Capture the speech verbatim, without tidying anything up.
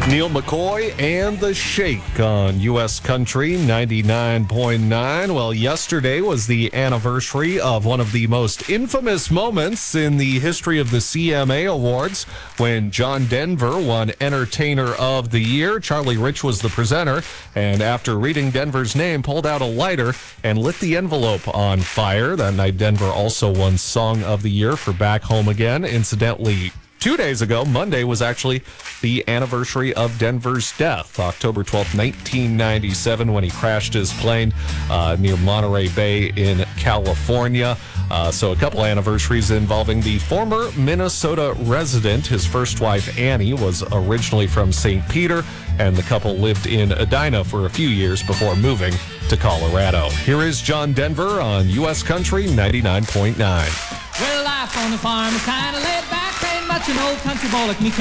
Neil McCoy and the Shake on U S Country ninety-nine point nine. Well, yesterday was the anniversary of one of the most infamous moments in the history of the C M A Awards when John Denver won Entertainer of the Year. Charlie Rich was the presenter, and after reading Denver's name, pulled out a lighter and lit the envelope on fire. That night, Denver also won Song of the Year for Back Home Again. Incidentally, two days ago, Monday, was actually the anniversary of Denver's death, October twelfth, nineteen ninety-seven, when he crashed his plane uh, near Monterey Bay in California. Uh, so a couple anniversaries involving the former Minnesota resident. His first wife, Annie, was originally from Saint Peter, and the couple lived in Edina for a few years before moving to Colorado. Here is John Denver on U S Country ninety-nine point nine. Well, life on the farm is kind of laid back. Ain't much an old country boy like me